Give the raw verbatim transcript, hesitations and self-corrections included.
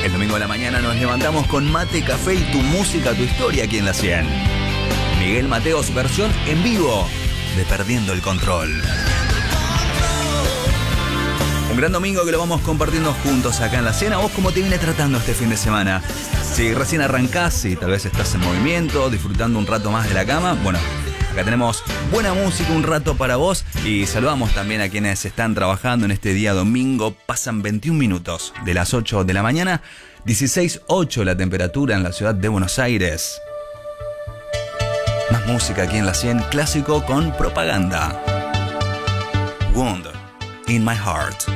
El domingo de la mañana nos levantamos con mate, café y tu música, tu historia aquí en La cien. Miguel Mateos, versión en vivo de Perdiendo el Control. Un gran domingo que lo vamos compartiendo juntos acá en La cien. ¿A vos cómo te viene tratando este fin de semana? Si recién arrancás y tal vez estás en movimiento, disfrutando un rato más de la cama, bueno, acá tenemos buena música, un rato para vos. Y saludamos también a quienes están trabajando en este día domingo. Pasan veintiún minutos de las ocho de la mañana, dieciséis punto ocho la temperatura en la ciudad de Buenos Aires. Más música aquí en La cien, clásico con propaganda. Wound in my heart.